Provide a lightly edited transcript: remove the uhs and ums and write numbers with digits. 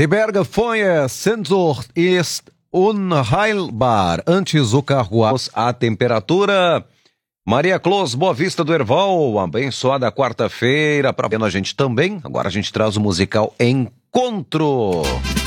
Die Berge Feuer Sehnsucht ist unheilbar. Antes o carruagem, a temperatura. Maria Clos, Boa Vista do Herval, abençoada quarta-feira para a gente também. Agora a gente traz o musical Encontro.